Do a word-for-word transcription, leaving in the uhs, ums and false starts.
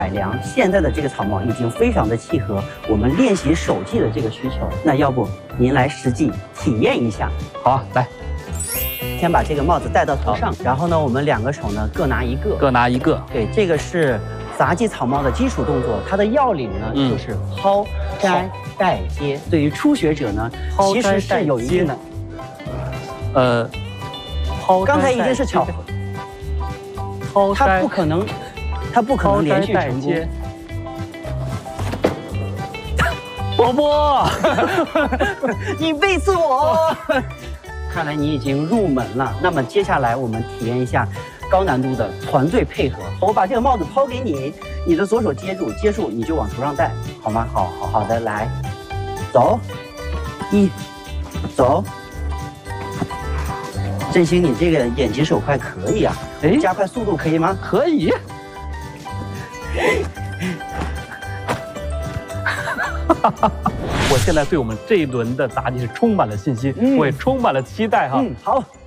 改良现在的这个草帽已经非常的契合我们练习手技的这个需求。那要不您来实际体验一下？ 好，来， 先把这个帽子戴到头上，然后呢，我们两个手呢各拿一个， 各拿一个。 对，这个是杂技草帽的基础动作，它的要领呢、嗯、就是抛、摘、带、接。对于初学者呢，其实是有一定的， 呃，抛。 刚才已经是巧合， 抛它不可能。他不可能连续成功。 波波， 你背刺我！看来你已经入门了。那么接下来我们体验一下高难度的团队配合。我把这个帽子抛给你，你的左手接住，接住你就往头上戴，好吗？好，好好的，来，走，一，走。振兴，你这个眼疾手快可以啊！哎，加快速度可以吗？ 可以。我现在对我们这一轮的杂技是充满了信心，嗯、我也充满了期待哈。 嗯，好。